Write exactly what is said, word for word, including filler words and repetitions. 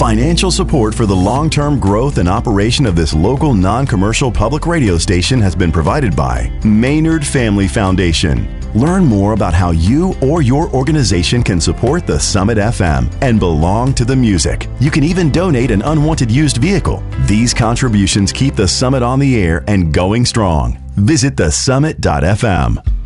Financial support for the long-term growth and operation of this local non-commercial public radio station has been provided by Maynard Family Foundation. Learn more about how you or your organization can support the Summit F M and belong to the music. You can even donate an unwanted used vehicle. These contributions keep the Summit on the air and going strong. Visit the summit dot f m.